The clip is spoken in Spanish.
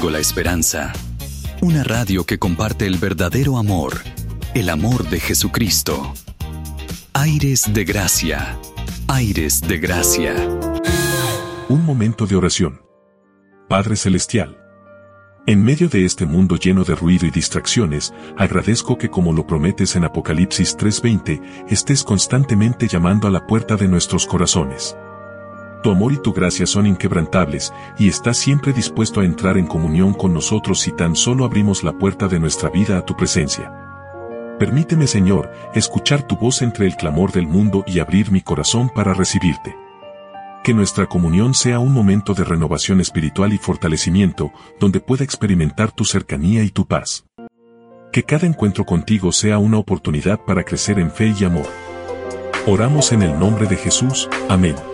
contigo la esperanza. Una radio que comparte el verdadero amor, el amor de Jesucristo. Aires de gracia, aires de gracia. Un momento de oración. Padre Celestial, en medio de este mundo lleno de ruido y distracciones, agradezco que, como lo prometes en Apocalipsis 3:20, estés constantemente llamando a la puerta de nuestros corazones. Tu amor y tu gracia son inquebrantables, y estás siempre dispuesto a entrar en comunión con nosotros si tan solo abrimos la puerta de nuestra vida a tu presencia. Permíteme, Señor, escuchar tu voz entre el clamor del mundo y abrir mi corazón para recibirte. Que nuestra comunión sea un momento de renovación espiritual y fortalecimiento, donde pueda experimentar tu cercanía y tu paz. Que cada encuentro contigo sea una oportunidad para crecer en fe y amor. Oramos en el nombre de Jesús. Amén.